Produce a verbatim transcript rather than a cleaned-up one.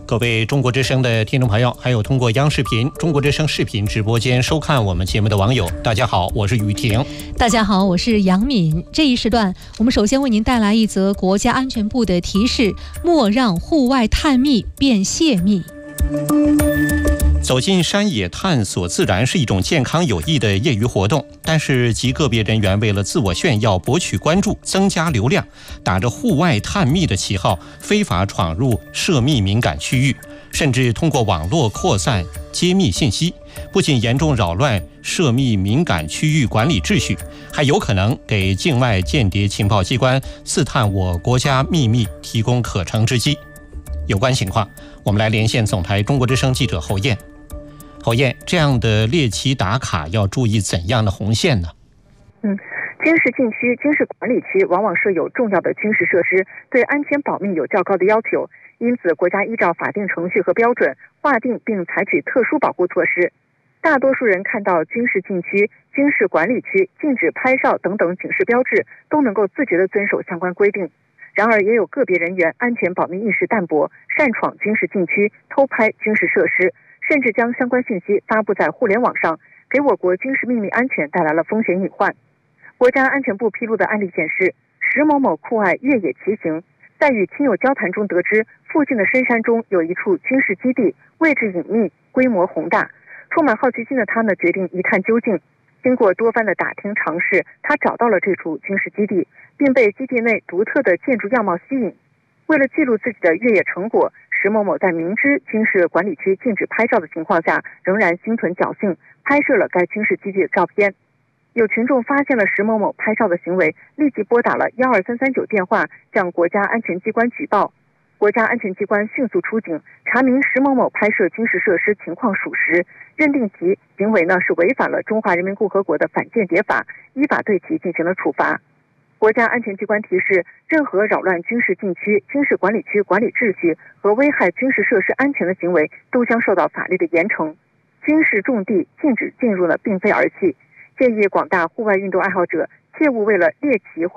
各位中国之声的听众朋友，还有通过央视频、中国之声视频直播间收看我们节目的网友，大家好，我是雨婷。 大家好，我是杨敏。这一时段，我们首先为您带来一则国家安全部的提示：莫让户外探秘变泄密。 走进山野探索自然是一种健康有益的业余活动，但是极个别人员为了自我炫耀、博取关注、增加流量，打着户外探秘的旗号，非法闯入涉密敏感区域，甚至通过网络扩散揭秘信息，不仅严重扰乱涉密敏感区域管理秩序，还有可能给境外间谍情报机关刺探我国家秘密提供可乘之机。有关情况，我们来连线总台中国之声记者侯燕。侯燕，这样的猎奇打卡要注意怎样的红线呢？ 嗯，军事禁区、军事管理区往往设有重要的军事设施，对安全保密有较高的要求，因此国家依照法定程序和标准划定并采取特殊保护措施。大多数人看到军事禁区、军事管理区禁止拍照等等警示标志，都能够自觉地遵守相关规定。然而，也有个别人员安全保密意识淡薄，擅闯军事禁区，偷拍军事设施，甚至将相关信息发布在互联网上，给我国军事秘密安全带来了风险隐患。国家安全部披露的案例显示，石某某酷爱越野骑行，在与亲友交谈中得知附近的深山中有一处军事基地，位置隐秘，规模宏大。充满好奇心的他呢，决定一探究竟。经过多番的打听尝试，他找到了这处军事基地，并被基地内独特的建筑样貌吸引。为了记录自己的越野成果，石某某在明知军事管理区禁止拍照的情况下，仍然心存侥幸，拍摄了该军事基地的照片。有群众发现了石某某拍照的行为，立即拨打了一二三三九电话，向国家安全机关举报。国家安全机关迅速出警，查明石某某拍摄军事设施情况属实，认定其行为呢是违反了中华人民共和国的反间谍法，依法对其进行了处罚。国家安全机关提示，任何扰乱军事禁区、军事管理区管理秩序和危害军事设施安全的行为，都将受到法律的严惩。军事重地禁止进入呢，并非儿戏。建议广大户外运动爱好者切勿为了猎奇